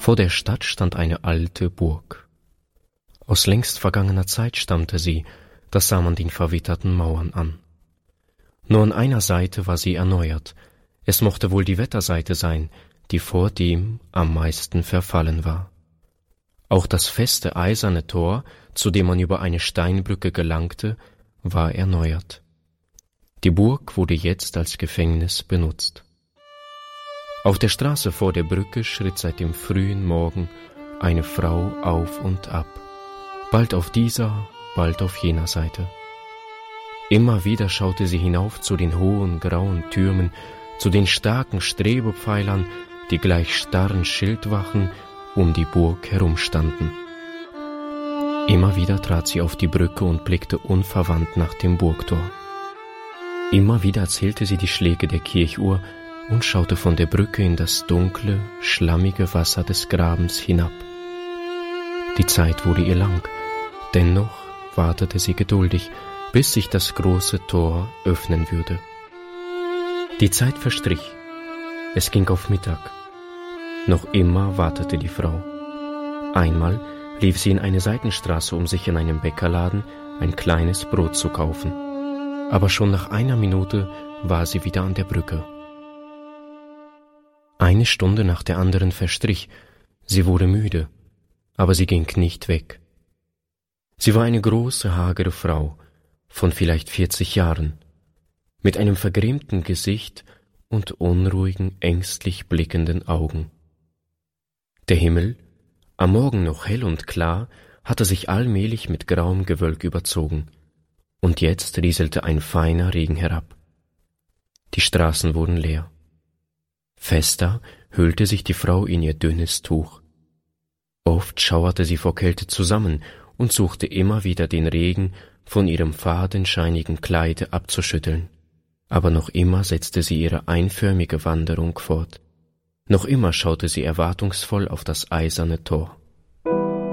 Vor der Stadt stand eine alte Burg. Aus längst vergangener Zeit stammte sie, das sah man den verwitterten Mauern an. Nur an einer Seite war sie erneuert, es mochte wohl die Wetterseite sein, die vordem am meisten verfallen war. Auch das feste eiserne Tor, zu dem man über eine Steinbrücke gelangte, war erneuert. Die Burg wurde jetzt als Gefängnis benutzt. Auf der Straße vor der Brücke schritt seit dem frühen Morgen eine Frau auf und ab, bald auf dieser, bald auf jener Seite. Immer wieder schaute sie hinauf zu den hohen, grauen Türmen, zu den starken Strebepfeilern, die gleich starren Schildwachen um die Burg herumstanden. Immer wieder trat sie auf die Brücke und blickte unverwandt nach dem Burgtor. Immer wieder zählte sie die Schläge der Kirchuhr und schaute von der Brücke in das dunkle, schlammige Wasser des Grabens hinab. Die Zeit wurde ihr lang, dennoch wartete sie geduldig, bis sich das große Tor öffnen würde. Die Zeit verstrich, es ging auf Mittag. Noch immer wartete die Frau. Einmal lief sie in eine Seitenstraße, um sich in einem Bäckerladen ein kleines Brot zu kaufen. Aber schon nach einer Minute war sie wieder an der Brücke. Eine Stunde nach der anderen verstrich, sie wurde müde, aber sie ging nicht weg. Sie war eine große, hagere Frau, von vielleicht 40 Jahren, mit einem vergrämten Gesicht und unruhigen, ängstlich blickenden Augen. Der Himmel, am Morgen noch hell und klar, hatte sich allmählich mit grauem Gewölk überzogen, und jetzt rieselte ein feiner Regen herab. Die Straßen wurden leer. Fester hüllte sich die Frau in ihr dünnes Tuch. Oft schauerte sie vor Kälte zusammen und suchte immer wieder den Regen von ihrem fadenscheinigen Kleide abzuschütteln. Aber noch immer setzte sie ihre einförmige Wanderung fort. Noch immer schaute sie erwartungsvoll auf das eiserne Tor.